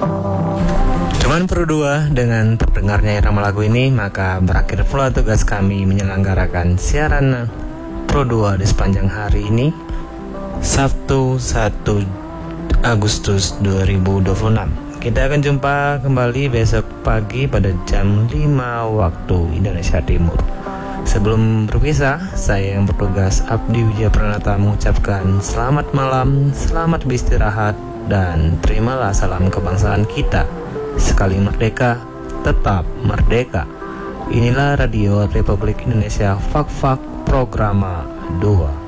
Cuman berdua dengan terdengarnya irama lagu ini, maka berakhir pula tugas kami menyelenggarakan siaran Pro 2 di sepanjang hari ini, Sabtu 1 Agustus 2026. Kita akan jumpa kembali besok pagi pada jam 5 waktu Indonesia Timur. Sebelum berpisah, saya yang bertugas Abdi Wijaya Pranata mengucapkan selamat malam, selamat beristirahat, dan terimalah salam kebangsaan kita. Sekali merdeka, tetap merdeka. Inilah Radio Republik Indonesia Fak-Fak Programa 2.